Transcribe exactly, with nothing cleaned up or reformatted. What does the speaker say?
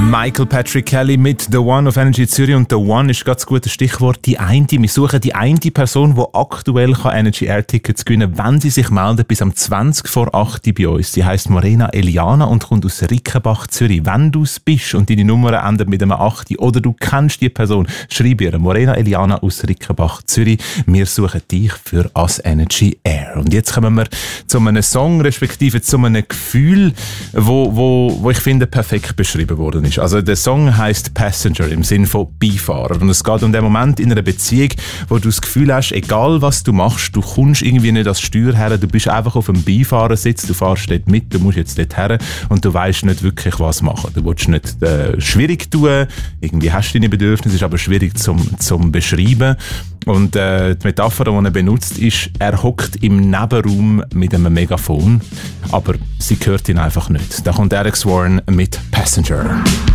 Michael Patrick Kelly mit The One auf Energy Zürich. Und The One ist ganz gutes Stichwort. Die eine. Wir suchen die eine Person, die aktuell Energy Air Tickets gewinnen kann, wenn sie sich meldet bis am zwanzig vor acht bei uns. Sie heisst Morena Eliana und kommt aus Rickenbach, Zürich. Wenn du es bist und deine Nummer endet mit einem acht oder du kennst die Person, schreib ihr. Morena Eliana aus Rickenbach, Zürich. Wir suchen dich für As Energy Air. Und jetzt kommen wir zu einem Song, respektive zu einem Gefühl, wo, wo, wo ich finde, perfekt beschrieben worden ist. Also der Song heisst Passenger im Sinn von Beifahrer. Und es geht um den Moment in einer Beziehung, wo du das Gefühl hast, egal was du machst, du kommst irgendwie nicht ans Steuer her, du bist einfach auf dem Beifahrersitz, du fährst dort mit, du musst jetzt dort her und du weißt nicht wirklich, was machen. Du willst nicht äh, schwierig tun, irgendwie hast du deine Bedürfnisse, ist aber schwierig zum, zum beschreiben. Und äh, die Metapher, die er benutzt, ist, er hockt im Nebenraum mit einem Megafon, aber sie hört ihn einfach nicht. Da kommt Alex Warren mit Passenger.